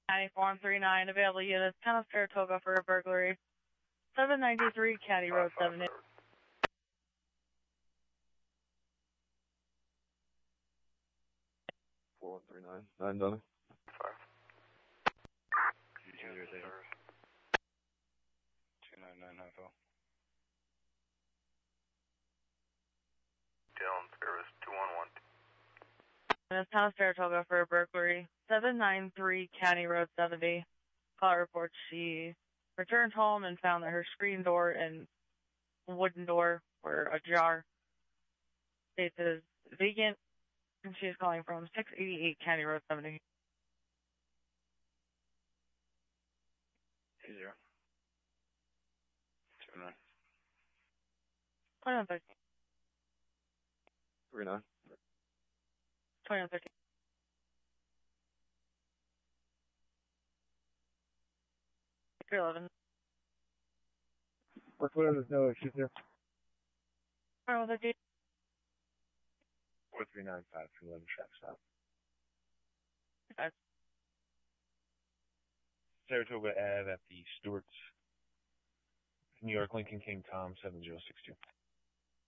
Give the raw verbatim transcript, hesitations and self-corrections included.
County four one three nine, available units, Town of Saratoga for a burglary. seven ninety-three County Road seventy. four one three nine, nine Dunning. Five. two nine nine nine four. Dillon, service two one one. And it's Town of Saratoga for a burglary. seven ninety-three County Road seventy. Call reports she returned home and found that her screen door and wooden door were ajar. States is vacant, and she is calling from six eighty-eight County Road seventy. Two zero. Two nine. twenty-one thirteen. Three nine. twenty-one thirteen. eleven. Work clear, there's no issues here. twenty-one thirteen. four three nine five three eleven, traffic stop. Five. Saratoga Ave at the Stewart's, New York, Lincoln King, Tom, seven zero six two.